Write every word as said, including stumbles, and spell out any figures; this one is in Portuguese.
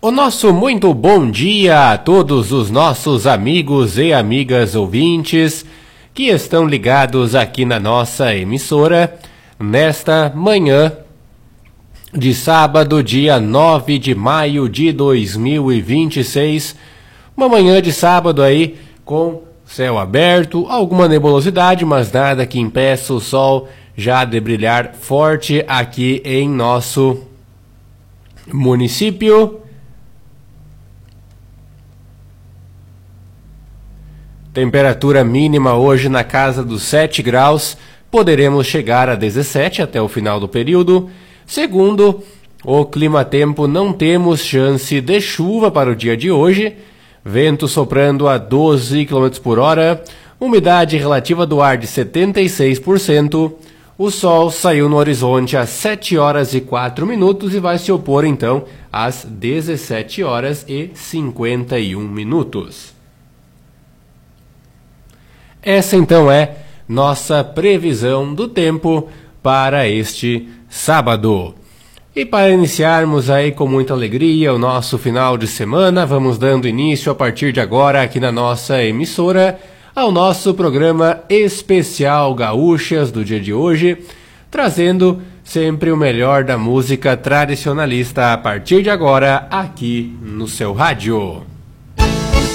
O nosso muito bom dia a todos os nossos amigos e amigas ouvintes que estão ligados aqui na nossa emissora nesta manhã de sábado, dia nove de maio de dois mil e vinte e seis. Uma manhã de sábado aí com céu aberto, alguma nebulosidade, mas nada que impeça o sol já de brilhar forte aqui em nosso município. Temperatura mínima hoje na casa dos sete graus, poderemos chegar a dezessete até o final do período. Segundo o Climatempo, não temos chance de chuva para o dia de hoje. Vento soprando a doze quilômetros por hora, umidade relativa do ar de setenta e seis por cento. O sol saiu no horizonte às sete horas e quatro minutos e vai se opor então às dezessete horas e cinquenta e um minutos. Essa então é nossa previsão do tempo para este sábado. E para iniciarmos aí com muita alegria o nosso final de semana, vamos dando início a partir de agora aqui na nossa emissora ao nosso programa especial Gaúchas do dia de hoje, trazendo sempre o melhor da música tradicionalista a partir de agora aqui no seu rádio.